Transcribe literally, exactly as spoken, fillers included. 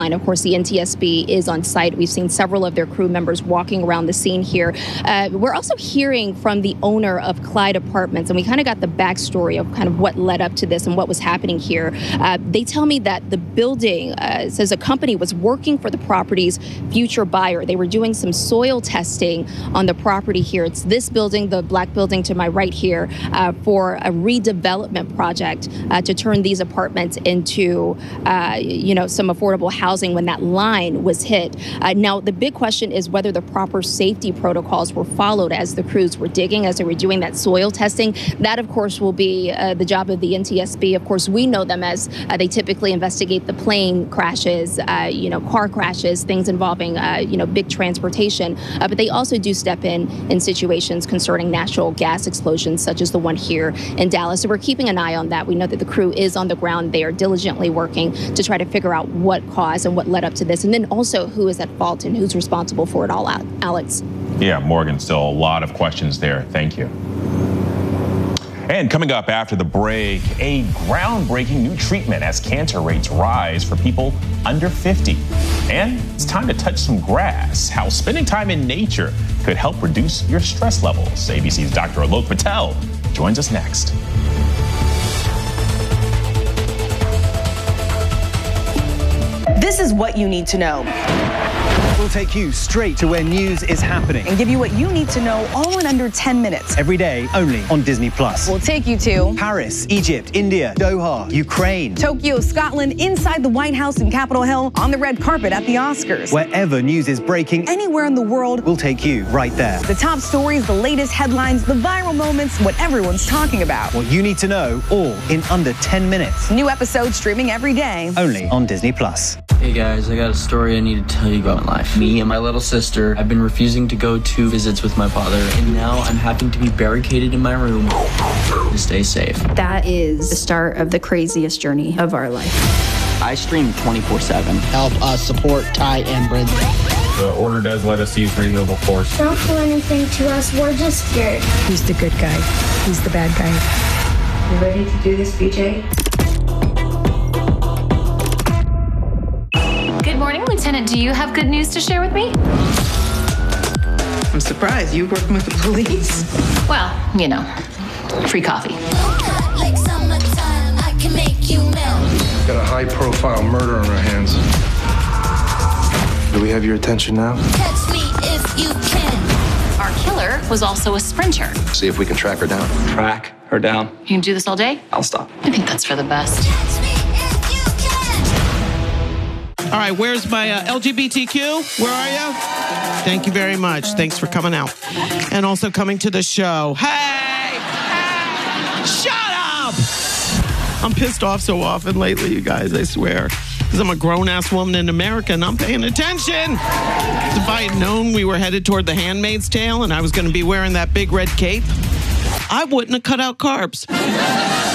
Of course, the N T S B is on site. We've seen several of their crew members walking around the scene here. Uh, we're also hearing from the owner of Clyde Apartments, and we kind of got the backstory of kind of what led up to this and what was happening here. Uh, they tell me that the building uh, says a company was working for the property's future buyer. They were doing some soil testing on the property here. It's this building, the black building to my right here, uh, for a redevelopment project uh, to turn these apartments into, uh, you know, some affordable housing. When that line was hit. Uh, now, the big question is whether the proper safety protocols were followed as the crews were digging, as they were doing that soil testing. That, of course, will be uh, the job of the N T S B. Of course, we know them as uh, they typically investigate the plane crashes, uh, you know, car crashes, things involving, uh, you know, big transportation. Uh, but they also do step in in situations concerning natural gas explosions, such as the one here in Dallas. So we're keeping an eye on that. We know that the crew is on the ground. They are diligently working to try to figure out what caused and what led up to this, and then also who is at fault and who's responsible for it all, Alex. Yeah, Morgan, still a lot of questions there. Thank you. And coming up after the break, a groundbreaking new treatment as cancer rates rise for people under fifty. And it's time to touch some grass, how spending time in nature could help reduce your stress levels. A B C's Doctor Alok Patel joins us next. This is what you need to know. We'll take you straight to where news is happening and give you what you need to know all in under ten minutes. Every day, only on Disney Plus. We'll take you to Paris, Egypt, India, Doha, Ukraine, Tokyo, Scotland, inside the White House and Capitol Hill, on the red carpet at the Oscars. Wherever news is breaking, anywhere in the world, we'll take you right there. The top stories, the latest headlines, the viral moments, what everyone's talking about. What you need to know, all in under ten minutes. New episodes streaming every day. Only on Disney Plus. Hey guys, I got a story I need to tell you about my life. Me and my little sister have been refusing to go to visits with my father, and now I'm having to be barricaded in my room to stay safe. That is the start of the craziest journey of our life. I stream twenty-four seven. Help us support Ty and Brenda. The order does let us use reasonable force. Don't do anything to us, we're just scared. He's the good guy. He's the bad guy. You ready to do this, B J? Good morning, Lieutenant. Do you have good news to share with me? I'm surprised you're working with the police. Well, you know, free coffee. Like summertime, I can make you melt. Got a high-profile murder on our hands. Do we have your attention now? Catch me if you can. Our killer was also a sprinter. See if we can track her down. Track her down. You can do this all day? I'll stop. I think that's for the best. Catch me if you can. All right, where's my uh, L G B T Q? Where are you? Thank you very much. Thanks for coming out. And also coming to the show. Hey! Hey! Shut up! I'm pissed off so often lately, you guys, I swear. Because I'm a grown-ass woman in America and I'm paying attention. If I had known we were headed toward The Handmaid's Tale and I was going to be wearing that big red cape, I wouldn't have cut out carbs.